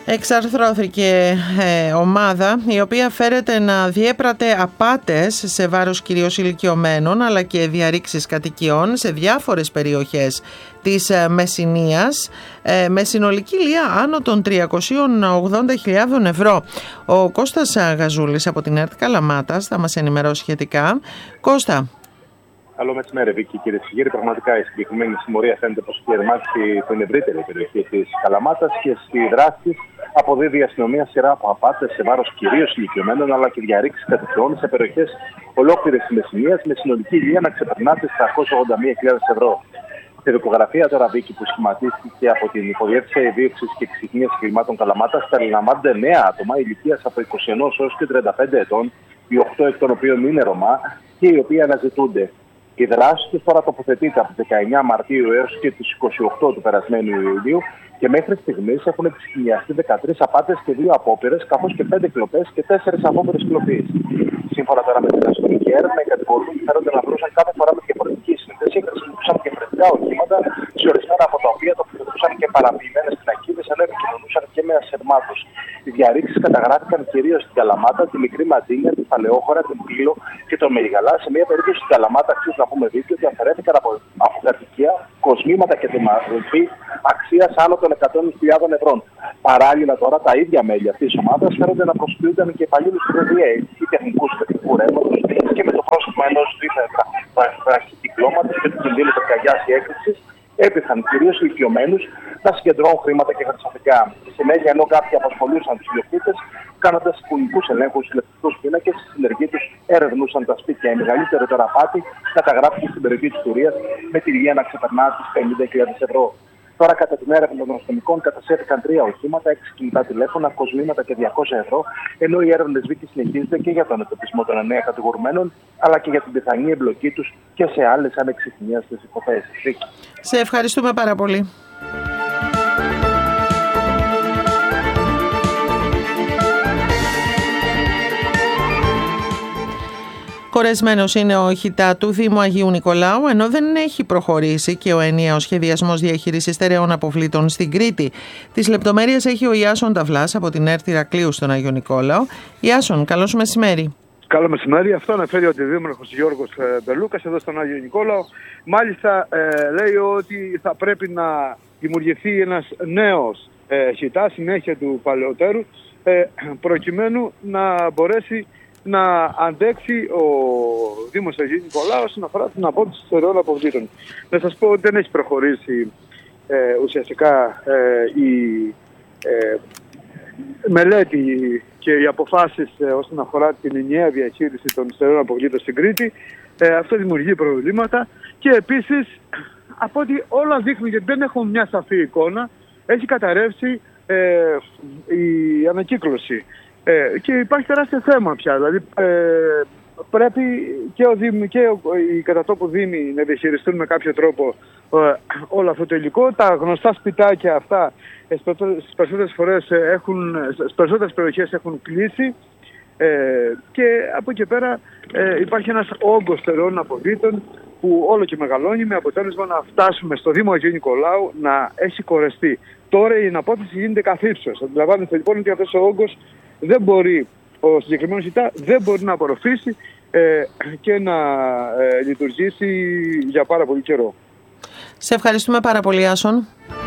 Εξαρθρώθηκε ομάδα η οποία φέρεται να διέπρατε απάτες σε βάρος κυρίως ηλικιωμένων αλλά και διαρρήξεις κατοικιών σε διάφορες περιοχές της Μεσσηνίας με συνολική λία άνω των 380.000 ευρώ. Ο Κώστας Γαζούλης από την ΕΡΤ Καλαμάτας θα μας ενημερώσει σχετικά. Κώστα. Καλό μεσημέρι, Βίκη, κύριε Σιγήρη. Πραγματικά η συγκεκριμένη συμμορία φαίνεται πως έχει ερμάξει την ευρύτερη περιοχή της Καλαμάτας και στη δράση της αποδίδει η αστυνομία σειρά από απάτες σε βάρος κυρίως ηλικιωμένων αλλά και διαρρήξεις κατοικιών σε περιοχές ολόκληρης της Μεσσηνίας με συνολική λία να ξεπερνά τις 381.000 ευρώ. Στη δικογραφία τώρα, Βίκη, που σχηματίστηκε από την Υποδιεύθυνση Δίωξης και Εξυγείας Εγκλημάτων Καλαμάτας, περιλαμβάνονται 9 άτομα ηλικίας από 21 έως και 35 ετών, οι 8 εκ των οποίων είναι Ρωμά και οι οποίοι αναζητούνται. Η δράση τους τώρα τοποθετείται από τις 19 Μαρτίου έως και τις 28 του περασμένου Ιουλίου και μέχρι στιγμής έχουν εξηγιαστεί 13 απάτες και 2 απόπειρες, καθώς και 5 κλοπές και 4 απόπειρες κλοπής. Σύμφωνα τώρα με την αστυνομική έρευνα, οι κατηγορούμενοι φαίνονται να βρούσαν κάθε φορά με διαφορετική σύνθεση, χρησιμοποιούσαν και φρετικά οχήματα, σε ορισμένα από τα οποία τοποθετούσαν και παραποιημένες πινακίδες, ενώ επικοινωνούσαν και με ασερμάτους. Οι διαρρήξεις καταγράφηκαν κυρίως στην Καλαμάτα, τη Μικρή Μαντίνια, τη Παλαιόχώρα, την Πύλο και τον Μεριγαλά. Σε μια περίπτωση στην Καλαμάτα, αξίζει να πούμε δίκιο ότι αφαιρέθηκαν από κατοικία κοσμήματα και τεμαχή αξίας άνω των 100.000 ευρώ. Παράλληλα, τώρα τα ίδια μέλη αυτής της ομάδας φέρονται να προσποιούνταν και υπαλλήλους του ΔΔΕ ή τεχνικούς τεχνικού ρεύματος και με το πρόσωπο ενός βραχικυκλώματος και του κινδύνου πυρκαγιάς ή έκρηξης έπειθαν κυρίως ηλικιωμένους να συγκεντρώνουν χρήματα και χρυσαφικά. Στη συνέχεια, ενώ κάποιοι απασχολούσαν τους ιδιοκτήτες, κάνοντας οικονομικούς ελέγχους στους ηλεκτρικούς πίνακες, στη συνεργή τους ερευνούσαν τα σπίτια. Η μεγαλύτερη τώρα απάτη καταγράφηκε στην περιοχή της Τουρίας με τη λία να ξεπερνά τις 50.000 ευρώ. Τώρα, κατά την έρευνα των αστυνομικών, κατασύρθηκαν 3 οχήματα, 6 κινητά τηλέφωνα, κοσμήματα και 200 ευρώ, ενώ η έρευνα της Βίκης συνεχίζεται και για τον εντοπισμό των 9 κατηγορουμένων, αλλά και για την πιθανή εμπλοκή τους και σε άλλες ανεξιχνίαστες υποθέσεις. Σε ευχαριστούμε πάρα πολύ. Κορεσμένος είναι ο ΧΙΤΑ του Δήμου Αγίου Νικολάου, ενώ δεν έχει προχωρήσει και ο ενιαίος σχεδιασμός διαχείρισης στερεών αποβλήτων στην Κρήτη. Τις λεπτομέρειες έχει ο Ιάσον Ταβλάς από την ΕΡΤ Ηρακλείου στον Άγιο Νικόλαο. Ιάσον, καλώς μεσημέρι. Καλό μεσημέρι. Αυτό αναφέρει ο Αντιδήμαρχος Γιώργος Μπελούκας εδώ στον Άγιο Νικόλαο. Μάλιστα λέει ότι θα πρέπει να δημιουργηθεί ένας νέος ΧΙΤΑ, συνέχεια του παλαιότερου, προκειμένου να μπορέσει να αντέξει ο Δήμος Αγίου Νικολάου όσον αφορά την απόκτηση στερεών αποβλήτων. Να σας πω ότι δεν έχει προχωρήσει ουσιαστικά η μελέτη και οι αποφάσεις όσον αφορά την ενιαία διαχείριση των στερεών αποβλήτων στην Κρήτη. Αυτό δημιουργεί προβλήματα και επίσης από ό,τι όλα δείχνουν, γιατί δεν έχουμε μια σαφή εικόνα, έχει καταρρεύσει η ανακύκλωση. Και υπάρχει τεράστιο θέμα πια. Δηλαδή πρέπει και ο Δήμος και οι κατατόπου Δήμοι να διαχειριστούν με κάποιο τρόπο όλο αυτό το υλικό. Τα γνωστά σπιτάκια αυτά στις περισσότερες περιοχές έχουν κλείσει και από εκεί πέρα υπάρχει ένας όγκος στερεών αποβλήτων που όλο και μεγαλώνει, με αποτέλεσμα να φτάσουμε στο Δήμο Αγίου Νικολάου να έχει κορεστεί. Τώρα η αναπόθεση γίνεται καθ' ύψος. Αντιλαμβάνεστε λοιπόν ότι αυτός ο όγκος δεν μπορεί, ο συγκεκριμένος ΧΙΤΑ δεν μπορεί να απορροφήσει και να λειτουργήσει για πάρα πολύ καιρό. Σε ευχαριστούμε πάρα πολύ, Άσον.